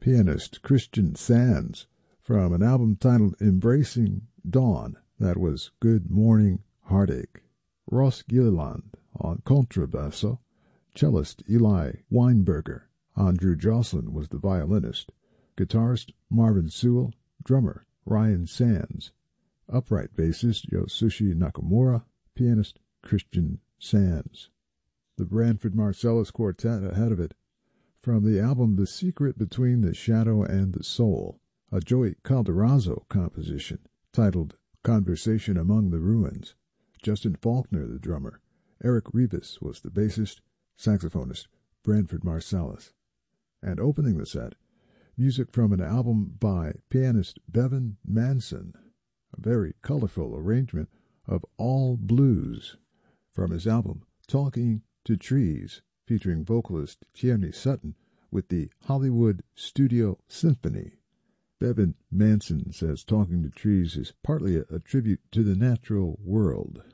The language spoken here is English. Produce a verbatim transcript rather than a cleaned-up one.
pianist Christian Sands from an album titled Embracing Dawn. That was Good Morning Heartache. Ross Gilliland on contrabasso, cellist Eli Weinberger. Andrew Jocelyn was the violinist. Guitarist Marvin Sewell, drummer Ryan Sands, upright bassist Yosushi Nakamura, pianist Christian Sands. The Branford Marsalis Quartet ahead of it. From the album The Secret Between the Shadow and the Soul, a Joey Calderazzo composition titled Conversation Among the Ruins. Justin Faulkner, the drummer. Eric Rivas was the bassist, saxophonist Branford Marsalis. And opening the set, music from an album by pianist Bevan Manson, a very colorful arrangement of all blues from his album Talking to Trees, featuring vocalist Tierney Sutton with the Hollywood Studio Symphony. Bevan Manson says Talking to Trees is partly a, a tribute to the natural world.